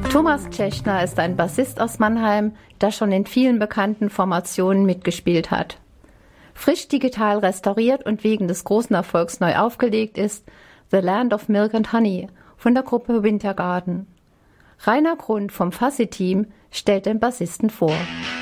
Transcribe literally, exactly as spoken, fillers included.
Thomas Tschechner ist ein Bassist aus Mannheim, der schon in vielen bekannten Formationen mitgespielt hat. Frisch digital restauriert und wegen des großen Erfolgs neu aufgelegt ist The Land of Milk and Honey von der Gruppe Wintergarden. Rainer Grund vom Fassi-Team stellt den Bassisten vor.